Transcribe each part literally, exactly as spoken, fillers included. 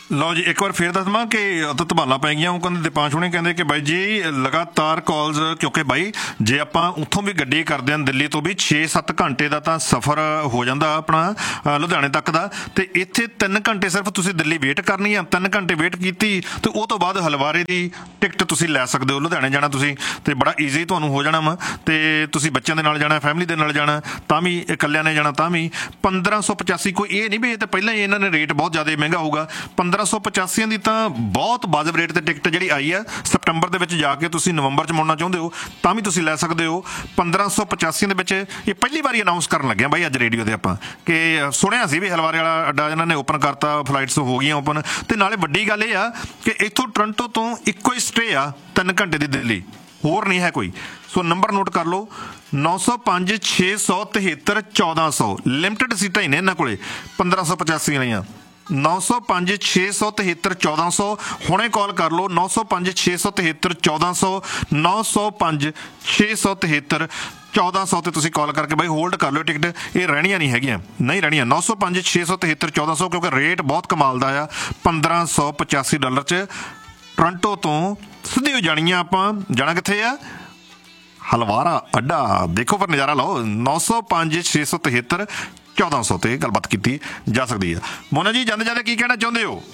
ਲਓ ਜੀ, ਇੱਕ ਵਾਰ ਫੇਰ ਦੱਸ ਦੇਵਾਂ ਕਿ ਉੱਥੇ ਧਮਾਲਾਂ ਪੈ ਗਈਆਂ। ਉਹ ਕਹਿੰਦੇ ਦੀਪਾਂਸ਼ ਹੁਣੇ ਕਹਿੰਦੇ ਕਿ ਬਾਈ ਜੀ ਲਗਾਤਾਰ ਕਾਲਸ, ਕਿਉਂਕਿ ਬਾਈ ਜੇ ਆਪਾਂ ਉੱਥੋਂ ਵੀ ਗੱਡੀ ਕਰਦੇ ਹਾਂ ਦਿੱਲੀ ਤੋਂ ਵੀ ਛੇ ਸੱਤ ਘੰਟੇ ਦਾ ਤਾਂ ਸਫ਼ਰ ਹੋ ਜਾਂਦਾ ਆਪਣਾ ਲੁਧਿਆਣੇ ਤੱਕ ਦਾ, ਅਤੇ ਇੱਥੇ ਤਿੰਨ ਘੰਟੇ ਸਿਰਫ ਤੁਸੀਂ ਦਿੱਲੀ ਵੇਟ ਕਰਨੀ ਆ। ਤਿੰਨ ਘੰਟੇ ਵੇਟ ਕੀਤੀ ਅਤੇ ਉਹ ਤੋਂ ਬਾਅਦ ਹਲਵਾਰੇ ਦੀ ਟਿਕਟ ਤੁਸੀਂ ਲੈ ਸਕਦੇ ਹੋ। ਲੁਧਿਆਣੇ ਜਾਣਾ ਤੁਸੀਂ ਅਤੇ ਬੜਾ ਈਜ਼ੀ ਤੁਹਾਨੂੰ ਹੋ ਜਾਣਾ ਵਾ। ਅਤੇ ਤੁਸੀਂ ਬੱਚਿਆਂ ਦੇ ਨਾਲ ਜਾਣਾ, ਫੈਮਿਲੀ ਦੇ ਨਾਲ ਜਾਣਾ ਤਾਂ ਵੀ, ਇਕੱਲਿਆਂ ਨੇ ਜਾਣਾ ਤਾਂ ਵੀ ਪੰਦਰਾਂ ਸੌ ਪਚਾਸੀ। ਕੋਈ ਇਹ ਨਹੀਂ ਵੀ ਇਹ ਤਾਂ ਪਹਿਲਾਂ ਹੀ ਇਹਨਾਂ ਨੇ ਰੇਟ ਬਹੁਤ ਜ਼ਿਆਦਾ ਮਹਿੰਗਾ ਹੋਊਗਾ। ਪੰਦਰਾਂ ਸੌ ਪਚਾਸੀਆਂ ਦੀ ਤਾਂ ਬਹੁਤ ਵਾਜਬ ਰੇਟ 'ਤੇ ਟਿਕਟ ਜਿਹੜੀ ਆਈ ਆ। ਸਤੰਬਰ ਦੇ ਵਿੱਚ ਜਾ ਕੇ ਤੁਸੀਂ ਨਵੰਬਰ 'ਚ ਮੁੜਨਾ ਚਾਹੁੰਦੇ ਹੋ ਤਾਂ ਵੀ ਤੁਸੀਂ ਲੈ ਸਕਦੇ ਹੋ। ਪੰਦਰਾਂ ਸੌ ਪਚਾਸੀਆਂ ਦੇ ਵਿੱਚ ਇਹ ਪਹਿਲੀ ਵਾਰੀ ਅਨਾਊਂਸ ਕਰਨ ਲੱਗਿਆ ਬਾਈ ਅੱਜ ਰੇਡੀਓ 'ਤੇ ਆਪਾਂ, ਕਿ ਸੁਣਿਆ ਸੀ ਵੀ ਹਲਵਾਰੇ ਵਾਲਾ ਅੱਡਾ ਇਹਨਾਂ ਨੇ ਓਪਨ ਕਰਤਾ, ਫਲਾਈਟਸ ਹੋ ਗਈਆਂ ਓਪਨ। ਅਤੇ ਨਾਲੇ ਵੱਡੀ ਗੱਲ ਇਹ ਆ ਕਿ ਇੱਥੋਂ ਟੋਰਾਂਟੋ ਤੋਂ ਇੱਕੋ ਹੀ ਸਟੇ ਆ ਤਿੰਨ ਘੰਟੇ ਦੀ ਦਿੱਲੀ, ਹੋਰ ਨਹੀਂ ਹੈ ਕੋਈ। ਸੋ ਨੰਬਰ ਨੋਟ ਕਰ ਲਓ, ਨੌ ਸੌ ਪੰਜ ਛੇ ਸੌ ਤਿਹੱਤਰ ਚੌਦਾਂ ਸੌ। ਲਿਮਟਿਡ ਸੀਟਾਂ ਹੀ ਨੇ ਇਹਨਾਂ ਕੋਲੇ ਪੰਦਰਾਂ ਸੌ ਪਚਾਸੀ ਵਾਲੀਆਂ। ਨੌ ਸੌ ਪੰਜ ਛੇ ਸੌ ਤਿਹੱਤਰ ਚੌਦਾਂ ਸੌ। ਹੁਣੇ ਕਾਲ ਕਰ ਲਓ, ਨੌ ਸੌ ਪੰਜ ਛੇ ਸੌ ਤਿਹੱਤਰ ਚੌਦਾਂ ਸੌ, ਨੌ ਸੌ ਪੰਜ ਛੇ ਸੌ ਤਿਹੱਤਰ ਚੌਦਾਂ ਸੌ 'ਤੇ ਤੁਸੀਂ ਕਾਲ ਕਰਕੇ ਬਾਈ ਹੋਲਡ ਕਰ ਲਿਓ। ਟਿਕਟ ਇਹ ਰਹਿਣੀਆਂ ਨਹੀਂ ਹੈਗੀਆਂ, ਨਹੀਂ ਰਹਿਣੀਆਂ। ਨੌ ਸੌ ਪੰਜ ਛੇ ਸੌ ਤਿਹੱਤਰ ਚੌਦਾਂ ਸੌ, ਕਿਉਂਕਿ ਰੇਟ ਬਹੁਤ ਕਮਾਲ ਦਾ ਆ। ਪੰਦਰਾਂ ਸੌ ਪਚਾਸੀ ਡਾਲਰ 'ਚ ਟੋਰਾਂਟੋ ਤੋਂ ਸਿੱਧੀ ਹੋ ਜਾਣੀਆਂ ਆਪਾਂ। ਜਾਣਾ ਕਿੱਥੇ ਆ? ਹਲਵਾਰਾ ਅੱਡਾ। ਦੇਖੋ ਪਰ ਨਜ਼ਾਰਾ ਲਓ। ਨੌ ਸੌ ਪੰਜ ਛੇ ਸੌ ਤਿਹੱਤਰ ਚੌਦਾਂ ਸੌ 'ਤੇ ਗੱਲਬਾਤ ਕੀਤੀ ਜਾ ਸਕਦੀ ਹੈ। ਮੋਨਾ ਜੀ ਜਾਂਦੇ ਜਾਂਦੇ ਕੀ ਕਹਿਣਾ ਚਾਹੁੰਦੇ ਹੋ?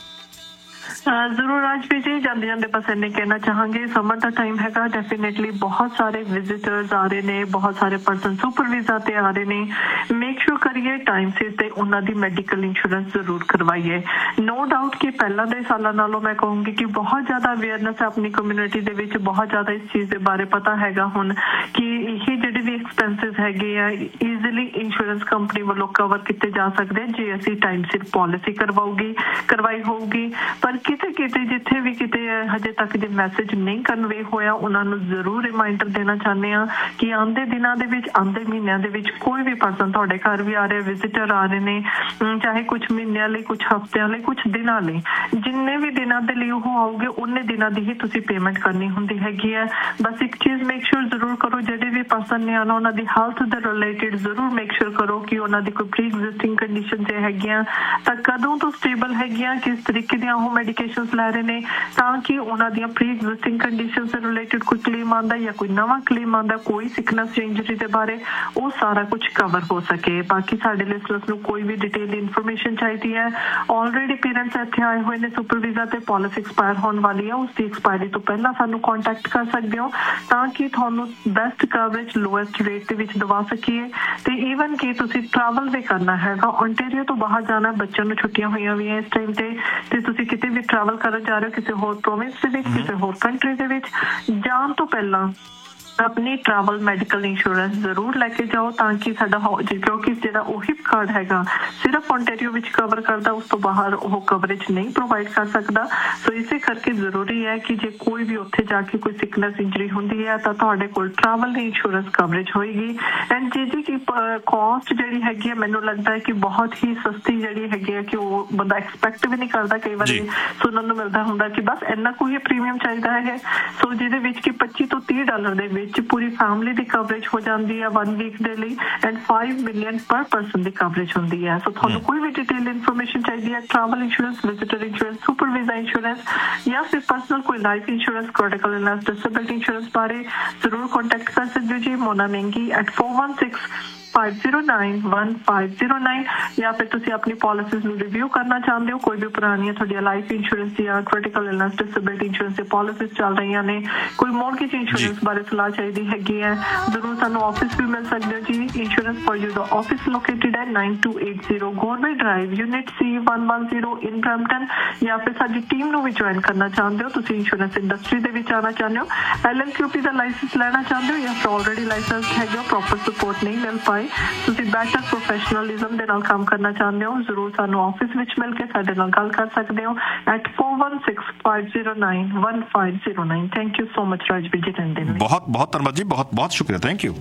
ਜ਼ਰੂਰ ਰਾਜਵੀਰ ਜੀ, ਜਾਂਦੇ ਜਾਂਦੇ ਬਸ ਇੰਨੇ ਕਹਿਣਾ ਚਾਹਾਂਗੇ, ਸਮਰ ਦਾ ਟਾਈਮ ਹੈਗਾ, ਡੈਫੀਨੇਟਲੀ ਬਹੁਤ ਸਾਰੇ ਵਿਜ਼ਿਟਰਸ ਆ ਰਹੇ ਨੇ, ਬਹੁਤ ਸਾਰੇ ਪਰਸਨ ਸੁਪਰ ਵੀਜ਼ਾ ਤੇ ਆ ਰਹੇ ਨੇ। ਮੇਕ ਸ਼ੋਰ ਕਰੀਏ ਟਾਈਮ ਸਿਰ ਤੇ ਉਹਨਾਂ ਦੀ ਮੈਡੀਕਲ ਇੰਸ਼ੋਰੈਂਸ ਜ਼ਰੂਰ ਕਰਵਾਈਏ। ਨੋ ਡਾਊਟ ਕਿ ਪਹਿਲਾਂ ਦੇ ਸਾਲਾਂ ਨਾਲੋਂ ਮੈਂ ਕਹੂੰਗੀ ਕਿ ਬਹੁਤ ਜ਼ਿਆਦਾ ਅਵੇਅਰਨੈਸ ਹੈ ਆਪਣੀ ਕਮਿਊਨਿਟੀ ਦੇ ਵਿੱਚ, ਬਹੁਤ ਜ਼ਿਆਦਾ ਇਸ ਚੀਜ਼ ਦੇ ਬਾਰੇ ਪਤਾ ਹੈਗਾ ਹੁਣ ਕਿ ਇਹ ਜਿਹੜੇ ਵੀ ਐਕਸਪੈਂਸਿਸ ਹੈਗੇ ਆ ਈਜ਼ੀਲੀ ਇੰਸ਼ੋਰੈਂਸ ਕੰਪਨੀ ਵੱਲੋਂ ਕਵਰ ਕੀਤੇ ਜਾ ਸਕਦੇ ਜੇ ਅਸੀਂ ਟਾਈਮ ਸਿਰ ਪੋਲਿਸੀ ਕਰਵਾਉਗੀ ਕਰਵਾਈ ਹੋਊਗੀ। ਪਰ ਕਿਤੇ ਕਿਤੇ ਜਿੱਥੇ ਵੀ ਕਿਤੇ ਹਜੇ ਤੱਕ ਜੇ ਮੈਸੇਜ ਨਹੀਂ ਕਨਵੇ ਹੋਇਆ, ਉਹਨਾਂ ਨੂੰ ਜ਼ਰੂਰ ਰਿਮਾਈਂਡਰ ਦੇਣਾ ਚਾਹੁੰਦੇ ਹਾਂ ਕਿ ਆਉਂਦੇ ਦਿਨਾਂ ਦੇ ਵਿੱਚ, ਆਉਂਦੇ ਮਹੀਨਿਆਂ ਦੇ ਵਿੱਚ ਕੋਈ ਵੀ ਪਰਸਨ ਤੁਹਾਡੇ ਘਰ ਵੀ ਆ ਰਿਹਾ, ਵਿਜ਼ਿਟਰ ਆ ਰਹੇ ਨੇ, ਚਾਹੇ ਕੁਛ ਮਹੀਨਿਆਂ ਲਈ, ਕੁਛ ਹਫ਼ਤਿਆਂ ਲਈ, ਕੁਛ ਦਿਨਾਂ ਲਈ, ਜਿੰਨੇ ਵੀ ਦਿਨਾਂ ਦੇ ਲਈ ਉਹ ਆਉਗੇ ਉਨੇ ਦਿਨਾਂ ਦੀ ਹੀ ਤੁਸੀਂ ਪੇਮੈਂਟ ਕਰਨੀ ਹੁੰਦੀ ਹੈਗੀ ਹੈ। ਬਸ ਇੱਕ ਚੀਜ਼ ਮੇਕ ਸ਼ੋਰ ਜ਼ਰੂਰ ਕਰੋ, ਜਿਹੜੇ ਵੀ ਪਰਸਨ ਨੇ ਆਉਣਾ ਉਹਨਾਂ ਦੀ ਹੈਲਥ ਦੇ ਰਿਲੇਟਿਡ ਜ਼ਰੂਰ ਮੇਕ ਸ਼ੋਰ ਕਰੋ ਕਿ ਉਹਨਾਂ ਦੀ ਕੋਈ ਪ੍ਰੀ ਐਗਜ਼ਿਸਟਿੰਗ ਕੰਡੀਸ਼ਨ ਜੇ ਹੈਗੀਆਂ ਤਾਂ ਕਦੋਂ ਤੋਂ ਸਟੇਬਲ ਹੈਗੀਆਂ, ਕਿਸ ਤਰੀਕੇ ਦੀਆਂ ਉਹ ਮੈਡੀਕੇਸ਼ਨ ਲੈ ਰਹੇ ਨੇ, ਤਾਂ ਕਿ ਉਹਨਾਂ ਦੀਆਂ ਪ੍ਰੀ ਐਗਜ਼ਿਸਟਿੰਗ ਕੰਡੀਸ਼ਨਸ ਦੇ ਰਿਲੇਟਿਡ ਕੋਈ ਕਲੇਮ ਆਉਂਦਾ ਜਾਂ ਕੋਈ ਨਵਾਂ ਕਲੇਮ ਆਉਂਦਾ, ਕੋਈ ਸਿਕਨੈਸ ਜਾਂ ਇੰਜਰੀ ਦੇ ਬਾਰੇ, ਉਹ ਸਾਰਾ ਕੁਝ ਕਵਰ ਹੋ ਸਕੇ। ਬਾਕੀ ਸਾਡੇ ਲਿਸਨਰਸ ਨੂੰ ਕੋਈ ਵੀ ਡਿਟੇਲ ਇਨਫੋਰਮੇਸ਼ਨ ਚਾਹੀਦੀ ਹੈ, ਆਲਰੇਡੀ ਪੇਰੈਂਟਸ ਇੱਥੇ ਆਏ ਹੋਏ ਨੇ ਸੁਪਰ ਵੀਜ਼ਾ ਤੇ, ਪਾਲਿਸੀ ਐਕਸਪਾਇਰ ਹੋਣ ਵਾਲੀ ਹੈ, ਉਸ ਦੀ ਐਕਸਪਾਇਰੀ ਤੋਂ ਪਹਿਲਾਂ ਸਾਨੂੰ ਕੰਟੈਕਟ ਕਰ ਸਕਦੇ ਹੋ ਤਾਂ ਕਿ ਤੁਹਾਨੂੰ ਬੈਸਟ ਕਵਰੇਜ ਲੋਐਸਟ ਰੇਟ ਦੇ ਵਿੱਚ ਦਵਾ ਸਕੀਏ। ਤੇ ਈਵਨ ਕਿ ਤੁਸੀਂ ਟਰੈਵਲ ਵੀ ਕਰਨਾ ਹੈਗਾ, ਓਨਟਾਰੀਓ ਤੋਂ ਬਾਹਰ ਜਾਣਾ, ਬੱਚਿਆਂ ਨੂੰ ਛੁੱਟੀਆਂ ਹੋਈਆਂ ਵੀ ਇਸ ਟਾਈਮ ਤੇ, ਤੇ ਤੁਸੀਂ ਕਿਤੇ ਵੀ ਟਰੈਵਲ ਕਰਨ ਜਾ ਰਹੇ ਹੋ ਕਿਸੇ ਹੋਰ ਪ੍ਰੋਵਿੰਸ ਦੇ ਵਿੱਚ, ਕਿਸੇ ਹੋਰ ਕੰਟਰੀ ਦੇ ਵਿੱਚ, ਜਾਣ ਤੋਂ ਪਹਿਲਾਂ ਆਪਣੀ ਟਰੈਵਲ ਮੈਡੀਕਲ ਇੰਸ਼ੋਰੈਂਸ ਜ਼ਰੂਰ ਲੈ ਕੇ ਜਾਓ ਤਾਂ ਕਿ ਸਾਡਾ ਕਿਉਂਕਿ ਜਿਹੜਾ ਉਹ ਹਿਪ ਕਾਰਡ ਹੈਗਾ ਸਿਰਫ ਓਨਟਾਰੀਓ ਵਿੱਚ ਕਵਰ ਕਰਦਾ, ਉਸ ਤੋਂ ਬਾਹਰ ਉਹ ਕਵਰੇਜ ਨਹੀਂ ਪ੍ਰੋਵਾਈਡ ਕਰ ਸਕਦਾ। ਸੋ ਇਸੇ ਕਰਕੇ ਜ਼ਰੂਰੀ ਹੈ ਕਿ ਜੇ ਕੋਈ ਵੀ ਉੱਥੇ ਜਾ ਕੇ ਕੋਈ ਸਿਕਨੈਸ ਇੰਜਰੀ ਹੁੰਦੀ ਹੈ ਤਾਂ ਤੁਹਾਡੇ ਕੋਲ ਟਰੈਵਲ ਦੀ ਇੰਸ਼ੋਰੈਂਸ ਕਵਰੇਜ ਹੋਏਗੀ। ਐਂਡ ਜੀ ਜੀ ਕੀ ਕੋਸਟ ਜਿਹੜੀ ਹੈਗੀ ਹੈ ਮੈਨੂੰ ਲੱਗਦਾ ਹੈ ਕਿ ਬਹੁਤ ਹੀ ਸਸਤੀ ਜਿਹੜੀ ਹੈਗੀ ਹੈ ਕਿ ਉਹ ਬੰਦਾ ਐਕਸਪੈਕਟ ਵੀ ਨਹੀਂ ਕਰਦਾ। ਕਈ ਵਾਰੀ ਸੁਣਨ ਨੂੰ ਮਿਲਦਾ ਹੁੰਦਾ ਕਿ ਬਸ ਇੰਨਾ ਕੋਈ ਪ੍ਰੀਮੀਅਮ ਚਾਹੀਦਾ ਹੈ, ਸੋ ਜਿਹਦੇ ਵਿੱਚ ਕਿ ਪੱਚੀ ਤੋਂ ਤੀਹ ਡਾਲਰ ਦੇ ਵਿੱਚ ਪੂਰੀ ਫੈਮਿਲੀ ਦੀ ਕਵਰੇਜ ਹੋ ਜਾਂਦੀ ਹੈ ਵਨ ਵੀਕ ਦੇ ਲਈ, ਐਂਡ ਫਾਈਵ ਮਿਲੀਅਨ ਪਰ ਪਰਸਨ ਦੀ ਕਵਰੇਜ ਹੁੰਦੀ ਹੈ। ਸੋ ਤੁਹਾਨੂੰ ਕੋਈ ਵੀ ਡਿਟੇਲ ਇਨਫੋਰਮੇਸ਼ਨ ਚਾਹੀਦੀ ਹੈ, travel insurance, visitor insurance, super visa insurance ਜਾਂ ਫਿਰ ਪਰਸਨਲ ਕੋਈ life insurance, critical illness, disability insurance ਬਾਰੇ ਜ਼ਰੂਰ ਕੰਟੈਕਟ ਕਰ ਸਕਦੇ ਹੋ ਜੀ ਮੋਨਾ ਮਹਿੰਗੀ at four one six five zero nine one five zero nine. या फिर तुसी अपनी पॉलिसीज में रिव्यू करना चाहते हो, कोई भी पुरानी थोड़ी लाइफ इंश्योरेंस या क्रिटिकल इलनेस डिसेबिलिटी इंश्योरेंस की पॉलिसीज चल रही ने, कोई मॉर्गेज इंश्योरेंस बारे सलाह चाहिए हैगी है, जरूर सानू ऑफिस भी मिल सकते हो जी। Insurance for you the office located है nine to eight zero गौरवे drive unit C one one zero in Brampton. या फिर साडी टीम नू भी ज्वाइन करना चाहते हो, तुसी इंश्योरेंस इंडस्ट्री दे विच आना चाहते हो, एल एम क्यू पी दा लाइसेंस लेना चाहते हो या फिर ऑलरेडी लाइसेंस है, प्रॉपर सपोर्ट नहीं मिल पाए, ਤੁਸੀਂ ਬੈਟਰ ਪ੍ਰੋਫੈਸ਼ਨਲਿਜ਼ਮ ਦੇ ਨਾਲ ਕੰਮ ਕਰਨਾ ਚਾਹੁੰਦੇ ਹੋ, ਜ਼ਰੂਰ ਸਾਨੂੰ ਆਫਿਸ ਵਿੱਚ ਮਿਲ ਕੇ ਸਾਡੇ ਨਾਲ ਗੱਲ ਕਰ ਸਕਦੇ ਹੋ at four one six five zero ਨਾइन one five zero nine. Thank you so much Rajveer ਜੀ ਰਹਿੰਦੇ ਨੇ। ਬਹੁਤ ਬਹੁਤ ਧੰਨਵਾਦ ਜੀ, ਬਹੁਤ ਬਹੁਤ ਸ਼ੁਕਰੀਆ, thank you.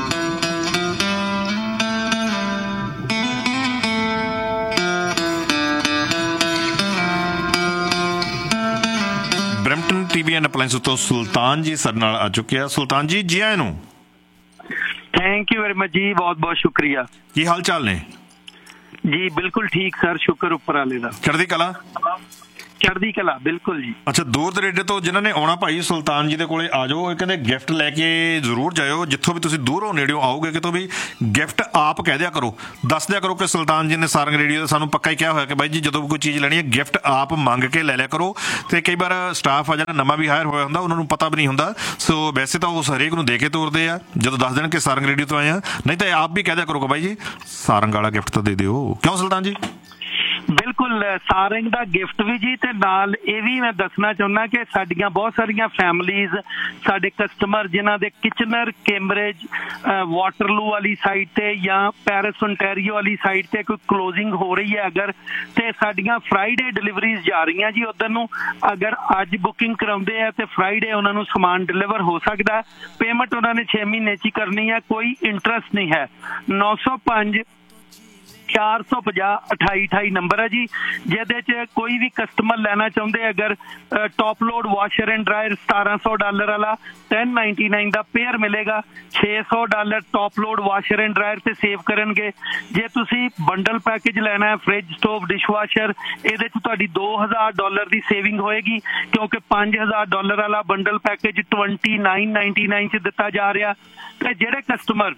Brampton TV and appliance ਤੋਂ ਸੁਲਤਾਨ ਜੀ ਸਾਡੇ ਨਾਲ ਆ ਚੁੱਕੇ ਆ। ਸੁਲਤਾਨ ਜੀ ਜੀ ਆਇਆਂ ਨੂੰ। ਥੈਂਕ ਯੂ ਵੈਰੀ ਮਚ ਜੀ, ਬਹੁਤ ਬਹੁਤ ਸ਼ੁਕਰੀਆ। ਕੀ ਹਾਲ ਚਾਲ ਨੇ? ਜੀ ਬਿਲਕੁਲ ਠੀਕ ਸਰ, ਸ਼ੁਕਰ ਉੱਪਰ ਵਾਲੇ ਦਾ। ਚੜ੍ਹਦੀ ਕਲਾ, ਚੜ੍ਹਦੀ ਕਲਾ, ਬਿਲਕੁਲ ਜੀ। ਅੱਛਾ, ਦੂਰ ਦਰੇਡੇ ਤੋਂ ਜਿਨ੍ਹਾਂ ਨੇ ਆਉਣਾ ਭਾਈ ਸੁਲਤਾਨ ਜੀ ਦੇ ਕੋਲੇ ਆ ਜਾਓ। ਇਹ ਕਹਿੰਦੇ ਗਿਫਟ ਲੈ ਕੇ ਜ਼ਰੂਰ ਜਾਇਓ। ਜਿੱਥੋਂ ਵੀ ਤੁਸੀਂ ਦੂਰੋਂ ਨੇੜਿਓਂ ਆਓਗੇ ਕਿਤੋਂ ਵੀ, ਗਿਫਟ ਆਪ ਕਹਿ ਦਿਆ ਕਰੋ, ਦੱਸ ਦਿਆ ਕਰੋ ਕਿ ਸੁਲਤਾਨ ਜੀ ਨੇ ਸਾਰੰਗ ਰੇਡੀਓ ਦਾ ਸਾਨੂੰ ਪੱਕਾ ਹੀ ਕਿਹਾ ਹੋਇਆ ਕਿ ਬਾਈ ਜੀ ਜਦੋਂ ਵੀ ਕੋਈ ਚੀਜ਼ ਲੈਣੀ ਹੈ ਗਿਫਟ ਆਪ ਮੰਗ ਕੇ ਲੈ ਲਿਆ ਕਰੋ। ਤੇ ਕਈ ਵਾਰ ਸਟਾਫ ਆ ਜਿਹੜਾ ਨਵਾਂ ਵੀ ਹਾਇਰ ਹੋਇਆ ਹੁੰਦਾ, ਉਹਨਾਂ ਨੂੰ ਪਤਾ ਵੀ ਨਹੀਂ ਹੁੰਦਾ। ਸੋ ਵੈਸੇ ਤਾਂ ਉਹ ਹਰੇਕ ਨੂੰ ਦੇ ਕੇ ਤੋਰਦੇ ਆ ਜਦੋਂ ਦੱਸ ਦੇਣ ਕਿ ਸਾਰੰਗ ਰੇਡੀਓ ਤੋਂ ਆਏ ਆ, ਨਹੀਂ ਤਾਂ ਆਪ ਵੀ ਕਹਿ ਦਿਆ ਕਰੋ ਕਿ ਬਾਈ ਜੀ ਸਾਰੰਗ ਵਾਲਾ ਗਿਫਟ ਤਾਂ ਦੇ ਦਿਓ। ਕਿਉਂ ਸੁਲਤਾਨ ਜੀ? ਬਿਲਕੁਲ, ਸਾਰੰਗ ਦਾ ਗਿਫਟ ਵੀ ਜੀ, ਤੇ ਨਾਲ ਇਹ ਵੀ ਮੈਂ ਦੱਸਣਾ ਚਾਹੁੰਦਾ ਕਿ ਸਾਡੀਆਂ ਬਹੁਤ ਸਾਰੀਆਂ ਫੈਮਲੀਜ਼, ਸਾਡੇ ਕਸਟਮਰ ਜਿਨ੍ਹਾਂ ਦੇ ਕਿਚਨਰ, ਕੈਂਬਰਿਜ, ਵਾਟਰਲੂ ਵਾਲੀ ਸਾਈਡ ਤੇ ਜਾਂ ਪੈਰਿਸ ਓਨਟਾਰੀਓ ਵਾਲੀ ਸਾਈਡ ਤੇ ਕੋਈ ਕਲੋਜ਼ਿੰਗ ਹੋ ਰਹੀ ਹੈ ਅਗਰ, ਤੇ ਸਾਡੀਆਂ ਫਰਾਈਡੇ ਡਿਲੀਵਰੀਜ਼ ਜਾ ਰਹੀਆਂ ਜੀ ਉੱਧਰ ਨੂੰ। ਅਗਰ ਅੱਜ ਬੁਕਿੰਗ ਕਰਾਉਂਦੇ ਆ ਤੇ ਫਰਾਈਡੇ ਉਹਨਾਂ ਨੂੰ ਸਮਾਨ ਡਿਲੀਵਰ ਹੋ ਸਕਦਾ। ਪੇਮੈਂਟ ਉਹਨਾਂ ਨੇ ਛੇ ਮਹੀਨੇ 'ਚ ਹੀ ਕਰਨੀ ਹੈ, ਕੋਈ ਇੰਟਰਸਟ ਨਹੀਂ ਹੈ। ਨੌ ਸੌ ਪੰਜ ਚਾਰ ਸੌ ਪੰਜਾਹ ਅਠਾਈ ਅਠਾਈ ਨੰਬਰ ਹੈ ਜੀ, ਜਿਹਦੇ 'ਚ ਕੋਈ ਵੀ ਕਸਟਮਰ ਲੈਣਾ ਚਾਹੁੰਦੇ ਅਗਰ top load washer and dryer ਸਤਾਰਾਂ ਸੌ ਡਾਲਰ ਵਾਲਾ ਟੈਨ ਨਾਈਨਟੀ ਨਾਈਨ ਦਾ ਪੇਅਰ ਮਿਲੇਗਾ। ਛੇ ਸੌ dollar top load washer and dryer ਤੇ ਸੇਵ ਕਰਨਗੇ। ਜੇ ਤੁਸੀਂ ਬੰਡਲ ਪੈਕੇਜ ਲੈਣਾ ਹੈ, ਫ੍ਰਿਜ, ਸਟੋਵ, ਡਿਸ਼ਵਾਸ਼ਰ, ਇਹਦੇ 'ਚ ਤੁਹਾਡੀ ਦੋ ਹਜ਼ਾਰ ਡਾਲਰ ਦੀ ਸੇਵਿੰਗ ਹੋਏਗੀ, ਕਿਉਂਕਿ ਪੰਜ ਹਜ਼ਾਰ ਡਾਲਰ ਵਾਲਾ bundle package twenty nine ninety nine 'ਚ ਦਿੱਤਾ ਜਾ ਰਿਹਾ। ਤੇ ਜਿਹੜੇ ਕਸਟਮਰ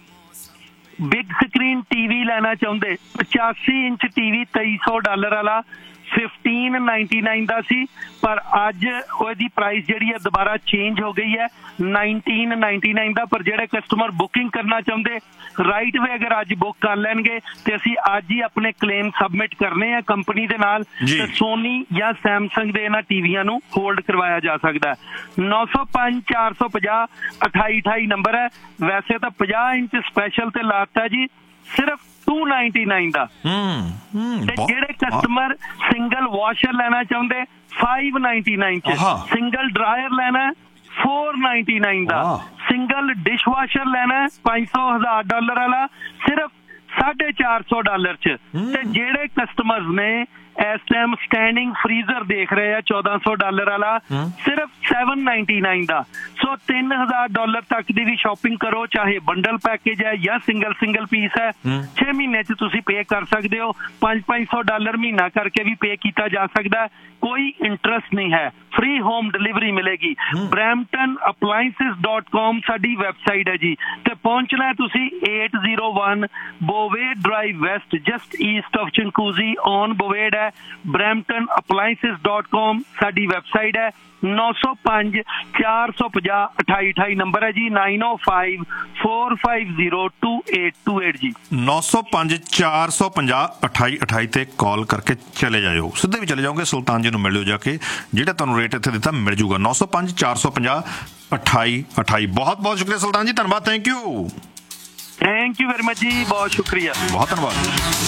ਬਿਗ ਸਕਰੀਨ ਟੀਵੀ ਲੈਣਾ ਚਾਹੁੰਦੇ, ਪਚਾਸੀ ਇੰਚ ਟੀਵੀ ਤੇਈ ਸੌ ਡਾਲਰ ਵਾਲਾ ਫਿਫਟੀਨ ਨਾਈਨਟੀ ਨਾਈਨ ਦਾ ਸੀ, ਪਰ ਅੱਜ ਉਹਦੀ ਪ੍ਰਾਈਸ ਜਿਹੜੀ ਹੈ ਦੁਬਾਰਾ ਚੇਂਜ ਹੋ ਗਈ ਹੈ ਨਾਈਨਟੀਨ ਨਾਈਨਟੀ ਨਾਈਨ ਦਾ। ਪਰ ਜਿਹੜੇ ਕਸਟਮਰ ਬੁਕਿੰਗ ਕਰਨਾ ਚਾਹੁੰਦੇ ਰਾਈਟ ਵੇ ਅਗਰ ਅੱਜ ਬੁੱਕ ਕਰ ਲੈਣਗੇ ਤੇ ਅਸੀਂ ਅੱਜ ਹੀ ਆਪਣੇ ਕਲੇਮ ਸਬਮਿਟ ਕਰਨੇ ਆ ਕੰਪਨੀ ਦੇ ਨਾਲ, ਤੇ ਸੋਨੀ ਜਾਂ ਸੈਮਸੰਗ ਦੇ ਇਹਨਾਂ ਟੀਵੀਆਂ ਨੂੰ ਹੋਲਡ ਕਰਵਾਇਆ ਜਾ ਸਕਦਾ ਹੈ। ਨੌ ਸੌ ਪੰਜ ਚਾਰ ਸੌ ਪੰਜਾਹ ਅਠਾਈ ਅਠਾਈ ਨੰਬਰ ਹੈ। ਵੈਸੇ ਤਾਂ ਪੰਜਾਹ ਇੰਚ ਸਪੈਸ਼ਲ ਤੇ ਲਾਤਾ ਜੀ ਸਿਰਫ ਟੂ ਨਾਈਨਟੀ ਨਾਈਨ ਦਾ। ਤੇ ਜਿਹੜੇ ਕਸਟਮਰ ਸਿੰਗਲ ਵਾਸ਼ਰ ਲੈਣਾ ਚਾਹੁੰਦੇ ਫਾਈਵ ਨਾਈਨਟੀ ਨਾਈਨ ਚ, ਸਿੰਗਲ ਡਰਾਇਰ ਲੈਣਾ ਫੋਰ ਨਾਈਨਟੀ ਨਾਈਨ ਦਾ, ਸਿੰਗਲ ਡਿਸ਼ ਵਾਸ਼ਰ ਲੈਣਾ ਪੰਜ ਸੌ ਹਜ਼ਾਰ ਡਾਲਰ ਵਾਲਾ ਸਿਰਫ ਸਾਢੇ ਚਾਰ ਸੌ ਡਾਲਰ ਚ। ਤੇ ਜਿਹੜੇ ਕਸਟਮਰਸ ਨੇ ਇਸ ਟਾਈਮ ਸਟੈਂਡਿੰਗ ਫਰੀਜ਼ਰ ਦੇਖ ਰਹੇ ਆ ਚੌਦਾਂ ਸੌ ਡਾਲਰ ਵਾਲਾ ਸਿਰਫ ਸੈਵਨ ਨਾਈਨਟੀ ਨਾਈਨ ਦਾ। ਸੋ ਤਿੰਨ ਹਜ਼ਾਰ ਡਾਲਰ ਤੱਕ ਦੀ ਵੀ ਸ਼ਾਪਿੰਗ ਕਰੋ, ਚਾਹੇ ਬੰਡਲ ਪੈਕੇਜ ਹੈ ਜਾਂ ਸਿੰਗਲ ਸਿੰਗਲ ਪੀਸ ਹੈ। ਛੇ ਮਹੀਨੇ ਚ ਤੁਸੀਂ ਪੇ ਕਰ ਸਕਦੇ ਹੋ, ਪੰਜ ਪੰਜ ਸੌ ਡਾਲਰ ਮਹੀਨਾ ਕਰਕੇ ਵੀ ਪੇ ਕੀਤਾ ਜਾ ਸਕਦਾ, ਕੋਈ ਇੰਟਰਸਟ ਨਹੀਂ ਹੈ। ਫ੍ਰੀ ਹੋਮ ਡਿਲੀਵਰੀ ਮਿਲੇਗੀ। ਬਰੈਂਪਟਨ ਅਪਲਾਈਐਂਸਿਸ ਡਾਟ ਕਾਮ ਸਾਡੀ ਵੈਬਸਾਈਟ ਹੈ ਜੀ, ਤੇ ਪਹੁੰਚਣਾ ਤੁਸੀਂ eight zero one ਬੋਵੇਡ drive West, just East of ਚੰਕੂਜ਼ੀ on ਬੋਵੇਡ ਹੈ। ਬਰੈਂਪਟਨ ਅਪਲਾਈਐਂਸਿਸ ਡਾਟ ਕਾਮ ਸਾਡੀ ਵੈਬਸਾਈਟ ਹੈ। ਨੌ ਸੌ ਪੰਜ ਚਾਰ ਸੌ ਪੰਜਾਹ ਅਠਾਈ ਅਠਾਈ ਨੰਬਰ ਹੈ ਜੀ, ਨਾਈਨ ਓ five four five zero two eight two eight ਜੀ। ਨੌ ਸੌ ਪੰਜ ਚਾਰ ਸੌ ਪੰਜਾਹ ਅਠਾਈ ਅਠਾਈ ਤੇ ਕਾਲ ਕਰਕੇ ਚਲੇ ਜਾਇਓ, ਸਿੱਧੇ ਵੀ ਚਲੇ ਜਾਓਗੇ ਸੁਲਤਾਨ ਜੀ ਨੂੰ ਮਿਲਿਓ ਜਾ ਕੇ, ਜਿਹੜਾ ਤੁਹਾਨੂੰ ਰੇਟ ਇੱਥੇ ਦਿੱਤਾ ਮਿਲ ਜੂਗਾ। ਨੌ ਸੌ ਪੰਜ ਚਾਰ ਸੌ ਪੰਜਾਹ ਅਠਾਈ ਅਠਾਈ। ਬਹੁਤ ਬਹੁਤ ਸ਼ੁਕਰੀਆ ਸੁਲਤਾਨ ਜੀ, ਧੰਨਵਾਦ, thank you thank you very much ਜੀ, ਬਹੁਤ ਸ਼ੁਕਰੀਆ, ਬਹੁਤ ਧੰਨਵਾਦ।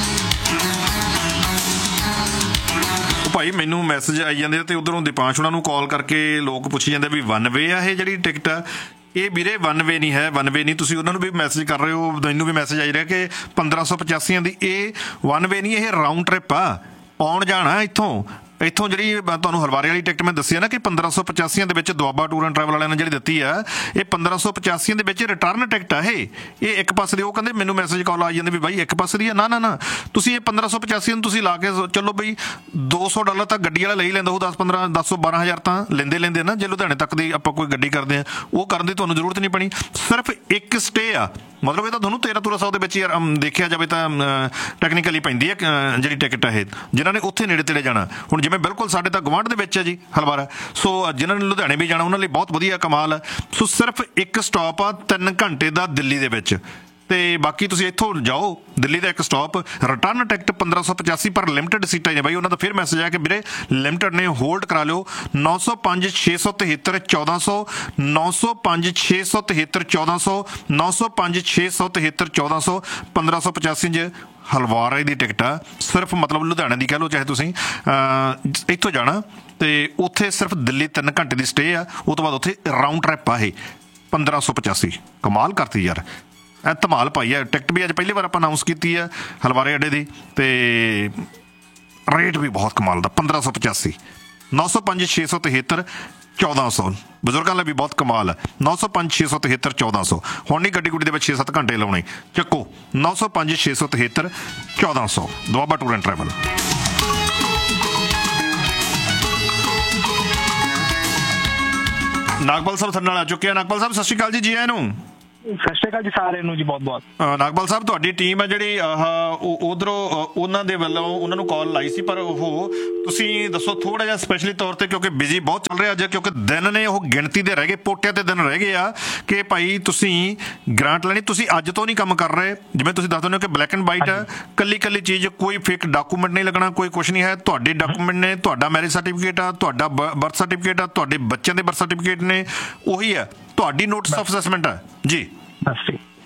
ਭਾਈ ਮੈਨੂੰ ਮੈਸੇਜ ਆਈ ਜਾਂਦੇ ਆ ਤੇ ਉਧਰੋਂ ਦੀਪਾਂਸ਼ ਉਹਨਾਂ ਨੂੰ ਕਾਲ ਕਰਕੇ ਲੋਕ ਪੁੱਛੀ ਜਾਂਦੇ ਵੀ ਵਨ ਵੇ ਆ ਇਹ ਜਿਹੜੀ ਟਿਕਟ ਆ। ਇਹ ਵੀਰੇ ਵਨ ਵੇ ਨਹੀਂ ਹੈ, ਵਨ ਵੇ ਨਹੀਂ। ਤੁਸੀਂ ਉਹਨਾਂ ਨੂੰ ਵੀ ਮੈਸੇਜ ਕਰ ਰਹੇ ਹੋ, ਮੈਨੂੰ ਵੀ ਮੈਸੇਜ ਆਈ ਰਿਹਾ ਕਿ ਪੰਦਰਾਂ ਸੌ ਪਚਾਸੀਆਂ ਦੀ। ਇਹ ਵਨ ਵੇ ਨਹੀਂ, ਇਹ ਰਾਊਂਡ ਟ੍ਰਿਪ ਆ, ਆਉਣ ਜਾਣਾ ਇੱਥੋਂ ਇੱਥੋਂ ਜਿਹੜੀ ਤੁਹਾਨੂੰ ਹਲਵਾਰੇ ਵਾਲੀ ਟਿਕਟ ਮੈਂ ਦੱਸੀ ਆ ਨਾ ਕਿ ਪੰਦਰਾਂ ਸੌ ਪਚਾਸੀਆਂ ਦੇ ਵਿੱਚ ਦੁਆਬਾ ਟੂਰ ਐਂਡ ਟਰੈਵਲ ਵਾਲਿਆਂ ਨੇ ਜਿਹੜੀ ਦਿੱਤੀ ਆ, ਇਹ ਪੰਦਰਾਂ ਸੌ ਪਚਾਸੀਆਂ ਦੇ ਵਿੱਚ ਰਿਟਰਨ ਟਿਕਟ ਆ। ਇਹ ਇਹ ਇੱਕ ਪਾਸੇ ਦੀ, ਉਹ ਕਹਿੰਦੇ ਮੈਨੂੰ ਮੈਸੇਜ ਕਾਲ ਆ ਜਾਂਦੇ ਵੀ ਬਾਈ ਇੱਕ ਪਾਸੇ ਦੀ ਆ। ਨਾ ਨਾ ਨਾ, ਤੁਸੀਂ ਇਹ ਪੰਦਰਾਂ ਸੌ ਪਚਾਸੀ ਨੂੰ ਤੁਸੀਂ ਲਾ ਕੇ ਚੱਲੋ ਬਈ, ਦੋ ਸੌ ਡਾਲਰ ਤਾਂ ਗੱਡੀ ਵਾਲਾ ਲਈ ਲੈਂਦਾ ਉਹ, ਦਸ ਪੰਦਰਾਂ ਦਸ ਸੌ ਬਾਰਾਂ ਹਜ਼ਾਰ ਤਾਂ ਲੈਂਦੇ ਲੈਂਦੇ ਨਾ। ਜੇ ਲੁਧਿਆਣੇ ਤੱਕ ਦੀ ਆਪਾਂ ਕੋਈ ਗੱਡੀ ਕਰਦੇ ਹਾਂ, ਉਹ ਕਰਨ ਦੀ ਤੁਹਾਨੂੰ ਜ਼ਰੂਰਤ ਨਹੀਂ ਪੈਣੀ। ਸਿਰਫ ਇੱਕ ਸਟੇ ਆ, ਮਤਲਬ ਇਹ ਤਾਂ ਤੁਹਾਨੂੰ ਤੇਰਾਂ ਤੇਰਾਂ ਸੌ ਦੇ ਵਿੱਚ ਯਾਰ ਦੇਖਿਆ ਜਾਵੇ ਤਾਂ ਟੈਕਨੀਕਲੀ ਪੈਂਦੀ ਹੈ ਜਿਹੜੀ ਟਿਕਟ ਇਹ, ਜਿਨ੍ਹਾਂ ਨੇ ਉੱਥੇ ਨੇੜੇ ਤੇੜੇ ਜਾਣਾ। ਹੁਣ ਜਿਵੇਂ ਬਿਲਕੁਲ ਸਾਡੇ ਤਾਂ ਗਵਾਂਢ ਦੇ ਵਿੱਚ ਹੈ ਜੀ ਹਲਵਾਰਾ, ਸੋ ਜਿਨ੍ਹਾਂ ਨੇ ਲੁਧਿਆਣੇ ਵੀ ਜਾਣਾ ਉਹਨਾਂ ਲਈ ਬਹੁਤ ਵਧੀਆ ਕਮਾਲ ਹੈ। ਸੋ ਸਿਰਫ ਇੱਕ ਸਟਾਪ ਆ ਤਿੰਨ ਘੰਟੇ ਦਾ ਦਿੱਲੀ ਦੇ ਵਿੱਚ, ਤੇ ਬਾਕੀ ਤੁਸੀਂ ਇੱਥੋਂ ਜਾਓ ਦਿੱਲੀ ਦਾ ਇੱਕ ਸਟਾਪ। ਰਿਟਰਨ ਟਿਕਟ ਪੰਦਰਾਂ ਸੌ ਪਚਾਸੀ, ਪਰ ਲਿਮਟਿਡ ਸੀਟਾਂ ਨੇ ਬਾਈ। ਉਹਨਾਂ ਦਾ ਫਿਰ ਮੈਸੇਜ ਆਇਆ ਕਿ ਵੀਰੇ ਲਿਮਟਿਡ ਨੇ, ਹੋਲਡ ਕਰਾ ਲਿਓ। ਨੌ ਸੌ ਪੰਜ ਛੇ ਸੌ ਤਿਹੱਤਰ ਚੌਦਾਂ ਸੌ, ਨੌ ਸੌ ਪੰਜ ਛੇ ਸੌ ਤਿਹੱਤਰ ਚੌਦਾਂ ਸੌ, ਨੌ ਸੌ ਪੰਜ ਛੇ ਸੌ ਤਿਹੱਤਰ ਚੌਦਾਂ ਸੌ। ਪੰਦਰਾਂ ਸੌ ਪਚਾਸੀ ਚ ਹਲਵਾਰੇ ਦੀ ਟਿਕਟ ਆ, ਸਿਰਫ ਮਤਲਬ ਲੁਧਿਆਣੇ ਦੀ ਕਹਿ ਲਓ ਚਾਹੇ ਤੁਸੀਂ, ਇੱਥੋਂ ਜਾਣਾ ਤੇ ਉੱਥੇ ਸਿਰਫ ਦਿੱਲੀ ਤਿੰਨ ਘੰਟੇ ਦੀ ਸਟੇ ਆ, ਉਹ ਤੋਂ ਬਾਅਦ ਉੱਥੇ ਰਾਊਂਡ ਟ੍ਰਿਪ ਆ। ਇਹ ਪੰਦਰਾਂ ਸੌ ਪਚਾਸੀ ਕਮਾਲ ਕਰਤੀ ਯਾਰ, ਐ ਧਮਾਲ ਪਾਈ ਹੈ। ਟਿਕਟ ਵੀ ਅੱਜ ਪਹਿਲੀ ਵਾਰ ਆਪਾਂ ਅਨਾਊਂਸ ਕੀਤੀ ਹੈ ਹਲਵਾਰੇ ਅੱਡੇ ਦੀ, ਤੇ ਰੇਟ ਵੀ ਬਹੁਤ ਕਮਾਲ ਦਾ ਪੰਦਰਾਂ ਸੌ ਪਚਾਸੀ। ਨੌ ਸੌ ਪੰਜ ਛੇ ਸੌ ਤਿਹੱਤਰ ਚੌਦਾਂ ਸੌ ਬਜ਼ੁਰਗਾਂ ਲਈ ਵੀ ਬਹੁਤ ਕਮਾਲ ਹੈ। ਨੌ ਸੌ ਪੰਜ ਛੇ ਸੌ ਤਿਹੱਤਰ ਚੌਦਾਂ ਸੌ ਹੁਣ ਨਹੀਂ ਗੱਡੀ ਗੁੱਡੀ ਦੇ ਵਿੱਚ ਛੇ ਸੱਤ ਘੰਟੇ ਲਾਉਣੇ। ਚੱਕੋ ਨੌ ਸੌ ਪੰਜ ਛੇ ਸੌ ਤਿਹੱਤਰ ਚੌਦਾਂ ਸੌ Doaba tour and travel. Nagpal ਸਾਹਿਬ ਸਾਡੇ ਨਾਲ ਆ ਚੁੱਕੇ ਆ। ਨਾਗਪਾਲ ਸਾਹਿਬ ਸਤਿ ਸ਼੍ਰੀ ਅਕਾਲ ਜੀ, ਜੀ ਆਇਆਂ ਨੂੰ। ਸਤਿ ਸ਼੍ਰੀ ਅਕਾਲ ਜੀ ਸਾਰਿਆਂ ਨੂੰ ਜੀ, ਬਹੁਤ ਬਹੁਤ। ਨਾਗਪਾਲ ਸਾਹਿਬ ਤੁਹਾਡੀ ਟੀਮ ਹੈ ਜਿਹੜੀ ਉਧਰੋਂ ਉਹਨਾਂ ਦੇ ਵੱਲੋਂ ਉਹਨਾਂ ਨੂੰ ਕਾਲ ਲਾਈ ਸੀ, ਪਰ ਉਹ ਤੁਸੀਂ ਦੱਸੋ ਥੋੜਾ ਜਿਹਾ ਸਪੈਸ਼ਲੀ ਤੌਰ ਤੇ, ਕਿਉਂਕਿ ਬਿਜ਼ੀ ਬਹੁਤ ਚੱਲ ਰਿਹਾ ਅੱਜ, ਕਿਉਂਕਿ ਦਿਨ ਨੇ ਉਹ ਗਿਣਤੀ ਦੇ ਰਹਿ ਗਏ, ਪੋਟਿਆਂ ਤੇ ਦਿਨ ਰਹਿ ਗਏ ਆ ਕਿ ਭਾਈ ਤੁਸੀਂ ਗ੍ਰਾਂਟ ਲੈਣੀ। ਤੁਸੀਂ ਅੱਜ ਤੋਂ ਨਹੀਂ ਕੰਮ ਕਰ ਰਹੇ, ਜਿਵੇਂ ਤੁਸੀਂ ਦੱਸ ਦਿੰਦੇ ਹੋ ਕਿ ਬਲੈਕ ਐਂਡ ਵਾਈਟ ਹੈ, ਕੱਲੀ ਕੱਲੀ ਚੀਜ਼, ਕੋਈ ਫੇਕ ਡਾਕੂਮੈਂਟ ਨਹੀਂ ਲੱਗਣਾ, ਕੋਈ ਕੁਛ ਨਹੀਂ ਹੈ। ਤੁਹਾਡੇ ਡਾਕੂਮੈਂਟ ਨੇ, ਤੁਹਾਡਾ ਮੈਰਿਜ ਸਰਟੀਫਿਕੇਟ ਆ, ਤੁਹਾਡਾ ਬਰਥ ਸਰਟੀਫਿਕੇਟ ਆ, ਤੁਹਾਡੇ ਬੱਚਿਆਂ ਦੇ ਬਰਥ ਸਰਟੀਫਿਕੇਟ ਨੇ, ਉਹੀ ਹੈ ਤੁਹਾਡੀ नोटिस ऑफ असेसमेंट है जी। बस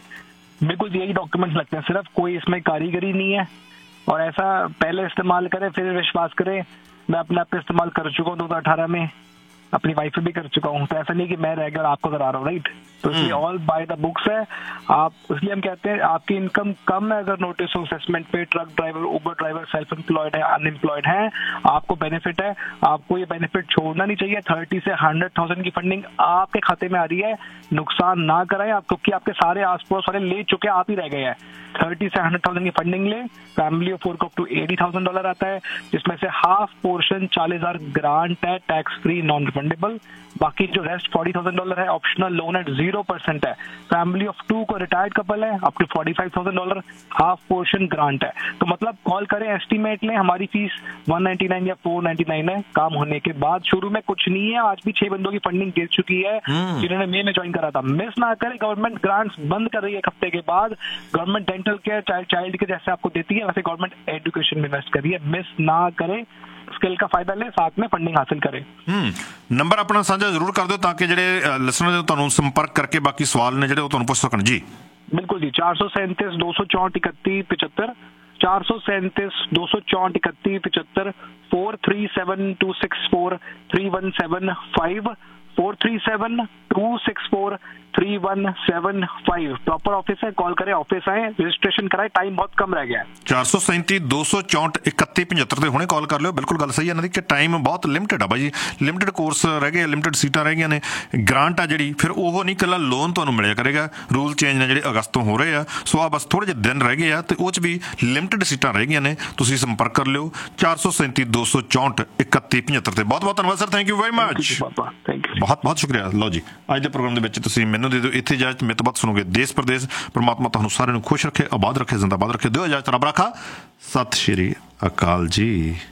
बिल्कुल यही डॉक्यूमेंट्स लगते हैं, सिर्फ कोई इसमें कारीगरी नहीं है। और ऐसा पहले इस्तेमाल करें फिर विश्वास करें। मैं अपने आप पे इस्तेमाल कर चुका हूँ दो हज़ार अठारह में, अपनी वाइफ पे भी कर चुका हूँ, तो ऐसा नहीं कि मैं रह गया और आपको करा रहा हूँ, राइट। तो इसलिए ऑल बाय द बुक्स है आप, इसलिए हम कहते हैं आपकी इनकम कम है अगर नोटिस ऑफ असेसमेंट पे ट्रक ड्राइवर, उबर ड्राइवर, सेल्फ एम्प्लॉयड है, अनएम्प्लॉयड है, आपको बेनिफिट है। आपको ये बेनिफिट छोड़ना नहीं चाहिए। थर्टी से हंड्रेड थाउजेंड की फंडिंग आपके खाते में आ रही है, नुकसान ना कराएं आप, क्योंकि आपके सारे आस पड़ोस वाले ले चुके, आप ही रह गए हैं। थर्टी से हंड्रेड थाउजेंड की फंडिंग ले, फैमिली ऑफ फोर को up to eighty thousand dollar आता है, जिसमें से हाफ पोर्शन चालीस हजार ग्रांट है, टैक्स फ्री नॉन रिफंडेबल। बाकी जो रेस्ट फोर्टी थाउजेंड डॉलर है optional loan eight zero percent है। फैमिली ऑफ टू को रिटायर्ड कपल है up to forty five thousand dollar, half portion grant है। तो मतलब कॉल करें, एस्टिमेट लें, हमारी फीस वन नाइन्टी नाइन या फोर नाइन्टी नाइन है काम होने के बाद। शुरू में कुछ नहीं है, आज भी छह बंदों की फंडिंग गिर चुकी है जिन्होंने मई में ज्वाइन करा था। मिस ना करें, गवर्नमेंट ग्रांट्स बंद कर रही है एक हफ्ते के बाद। Government dental care, child child के जैसे आपको देती है, वैसे गवर्नमेंट एजुकेशन में इन्वेस्ट करिए। मिस ना करें, स्किल का फायदा ले, साथ में फंडिंग हासिल करें। नंबर अपना साझा जरूर कर दो ताकि ਜਿਹੜੇ ਲਿਸਨਰ ਤੁਹਾਨੂੰ ਸੰਪਰਕ ਕਰਕੇ ਬਾਕੀ ਸਵਾਲ ਨੇ ਜਿਹੜੇ ਉਹ ਤੁਹਾਨੂੰ ਪੁੱਛ ਸਕਣ ਜੀ। बिल्कुल जी, चार सौ सैंतीस दो सौ चौंठ इकतीस पिछहत्तर, चार सौ सैंतीस दो सौ चौंठ इकतीस पिछहत्तर, four three seven to six four three one seven five, four three seven to six four three one seven five. Proper office है, कॉल करें, ऑफिस आए, रजिस्ट्रेशन कराए, टाइम बहुत कम रह गया है। चार सौ सैंती दो सौ चौंठ इकती पचहत्तर ਤੇ ਹੁਣੇ ਕਾਲ ਕਰ ਲਿਓ। ਬਿਲਕੁਲ ਗੱਲ ਸਹੀ ਹੈ ਇਹਨਾਂ ਦੀ ਕਿ ਟਾਈਮ ਬਹੁਤ ਲਿਮਟਿਡ ਆ ਬਾਈ ਜੀ, ਲਿਮਟਿਡ ਕੋਰਸ ਰਹਿ ਗਏ, ਲਿਮਟਿਡ ਸੀਟਾਂ ਰਹਿ ਗਈਆਂ ਨੇ। ਗ੍ਰਾਂਟ ਆ ਜਿਹੜੀ ਫਿਰ ਉਹ ਨਹੀਂ ਇਕੱਲਾ ਲੋਨ ਤੁਹਾਨੂੰ ਮਿਲਿਆ ਕਰੇਗਾ, ਰੂਲ ਚੇਂਜ ਨੇ ਜਿਹੜੇ ਅਗਸਤ ਤੋਂ ਹੋ ਰਹੇ ਆ, ਸੋ ਆ ਬਸ ਥੋੜੇ ਜਿਹੇ ਦਿਨ ਰਹਿ ਗਏ ਆ ਤੇ ਉਹ 'ਚ ਵੀ ਲਿਮਟਿਡ ਸੀਟਾਂ ਰਹਿ ਗਈਆਂ ਨੇ। ਤੁਸੀਂ ਸੰਪਰਕ ਕਰ ਲਿਓ ਚਾਰ ਸੌ ਸੈਂਤੀ ਦੋ ਸੌ ਚੌਂਠ ਇਕੱਤੀ ਪਚਹੱਤਰ ਤੇ। ਬਹੁਤ ਬਹੁਤ ਧੰਨਵਾਦ sir, thank you very much, ਬਹੁਤ ਬਹੁਤ ਸ਼ੁਕਰੀਆ। ਲਓ ਜੀ, ਅੱਜ ਦੇ ਪ੍ਰੋਗਰਾਮ ਦੇ ਵਿੱਚ ਤੁਸੀਂ ਮੈਨੂੰ ਦੇ ਦਿਓ ਇੱਥੇ ਇਜਾਜ਼ਤ, ਮੇਰੇ ਤੋਂ ਬਾਅਦ ਸੁਣੋਗੇ ਦੇਸ਼ ਪ੍ਰਦੇਸ਼। ਪਰਮਾਤਮਾ ਤੁਹਾਨੂੰ ਸਾਰਿਆਂ ਨੂੰ ਖੁਸ਼ ਰੱਖੇ, ਆਬਾਦ ਰੱਖੇ, ਜ਼ਿੰਦਾਬਾਦ ਰੱਖੇ। ਦਿਓ ਇਜਾਜ਼ਤ, ਰੱਬ ਰਾਖਾ, ਸਤਿ ਸ਼੍ਰੀ ਅਕਾਲ ਜੀ।